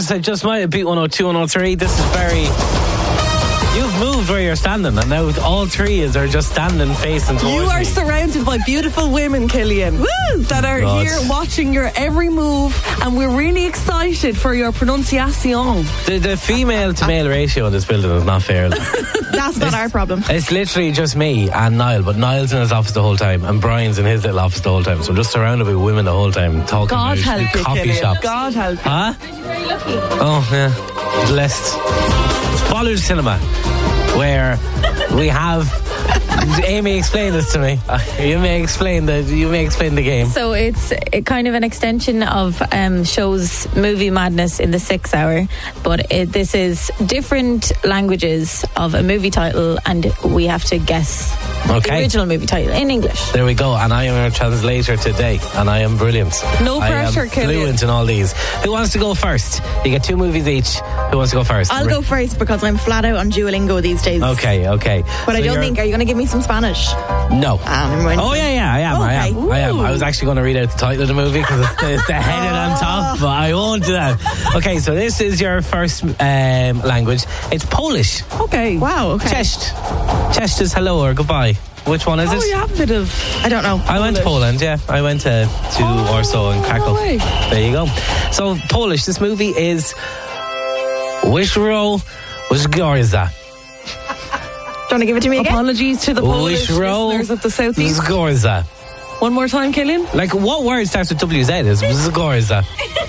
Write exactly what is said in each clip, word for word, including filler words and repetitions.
listeners, I just might have beat one oh two, one oh three. This is very... You've moved where you're standing, and now all three is are just standing facing towards You are me. surrounded by beautiful women, Killian, Woo! that are God. here watching your every move, and we're really excited for your pronunciation. The, the female to male ratio in this building is not fair. That's not our problem. It's literally just me and Niall, but Niall's in his office the whole time, and Brian's in his little office the whole time. So I'm just surrounded by women the whole time, talking God about help you, coffee Killian. shops. God help you. Huh? Oh, yeah. Blessed. Bollard Cinema, where we have... Amy, explain this to me. You may explain the you may explain the game. So it's a kind of an extension of um, shows Movie Madness in the sixth hour, but it, this is different languages of a movie title, and we have to guess Okay. the original movie title in English. There we go, and I am a translator today, and I am brilliant. No pressure, I am Killian. fluent in all these. Who wants to go first? You get two movies each. Who wants to go first? I'll go first because I'm flat out on Duolingo these days. Okay, okay. But So I don't you're- think, are you going to give me some Spanish? No. Ah, never mind. Oh, yeah, yeah, I am, I am. Okay. I am. I was actually going to read out the title of the movie because it's, the- it's the headed on top, but I won't do that. Okay, so this is your first um, language. It's Polish. Okay. Wow, okay. Cześć. Cześć is hello or goodbye. Which one is Oh, it? you have a bit of... I don't know. I went to Poland, yeah. I went to, to Oh, Warsaw and Krakow. no way. There you go. So, Polish, this movie is Wyszło Zgorza. Do you want to give it to me again? Apologies to the Polish Wyszło listeners of the Southeast. Zgorza. One more time, Killian. Like, what word starts with W Z? Is Zgorza.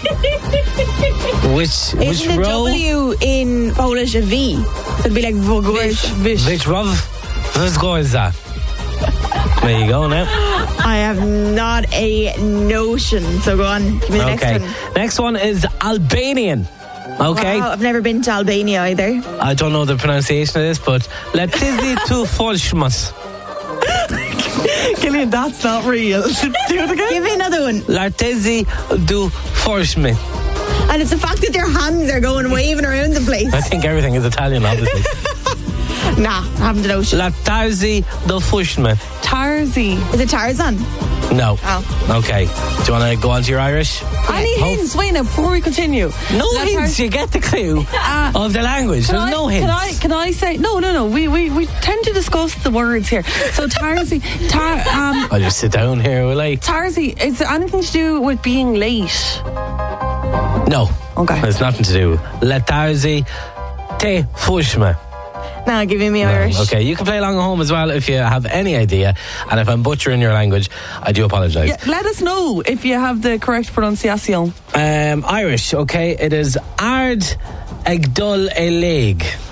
Which, which Isn't the row? W in Polish a V? So it'd be like Wogorz. Vish. Wyszło Zgorza. There you go now. I have not a notion. So go on. Give me the Okay. next one. Next one is Albanian. Okay. Wow, I've never been to Albania either. I don't know the pronunciation of this, but Letizi tu Folshmas. Killian, that's not real. Do it again. Give me another one. Lartezi du Forshme. And it's the fact that their hands are going waving around the place. I think everything is Italian, obviously. Nah, I haven't a notion. Lartezi du Fushme. Tarzy. Is it Tarzan? No. Oh. Okay. Do you want to go on to your Irish? Any Hope- hints? Wait now, before we continue. No Let hints. her- You get the clue Ah. of the language. Can There's I, no hints. Can I, can I say no, no, no? We we, we tend to discuss the words here. So Tarzi, tar, um, I'll just sit down here, will I? Tarzi, is there anything to do with being late? No. Okay. There's nothing to do. Lartezi te Fushme. Now giving me No. Irish. Okay, you can play along at home as well if you have any idea. And if I'm butchering your language, I do apologise. Yeah, let us know if you have the correct pronunciation. Um, Irish, okay, it is Ard Egdol Eleg.